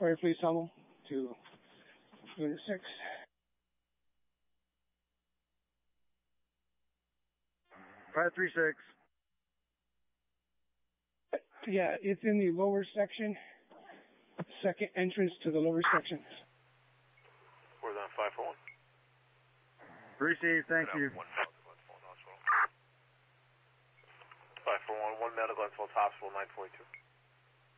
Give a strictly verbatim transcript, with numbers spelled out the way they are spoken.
Fire Police Hummel to Unit six. five three six. Yeah, it's in the lower section. Second entrance to the lower section. Where's on five four one? Received, thank you. five four one, one medical insult hospital, nine forty-two.